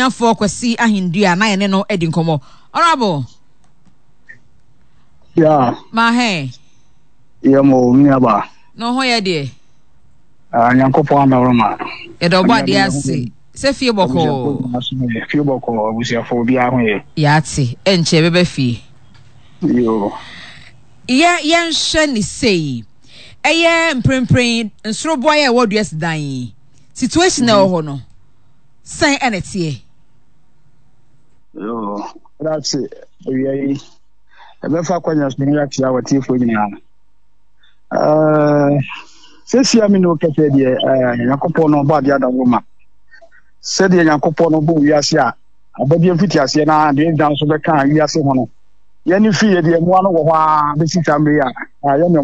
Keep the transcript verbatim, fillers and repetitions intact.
for Kwasi Ahindua na ye no edi nkomo. Honorable. Yeah. Ma hey. Yeah mo miaba. No ho ye de. Ah Nyankopon amaroma. E do body ase. Se fie boko. Fie boko abusiafo bia ho ye. Ya ati enche bebe fie. Yo. Ye yen hwe ni sei. Eye mprempren nsoro boy e wo dues dan. Situation e ho no. San enetie. Yo. That's it. We ebefa kwanya so ya tia watifo nyina. Eh sesi ami no kete de eh Nyankopon no ba dia da roma. Se de Nyankopon no bo wiase a abadi mfiti ase na de dan so be kan wiase ho no. Ye ni fie de mu ano wo ho a be sita mbe ya.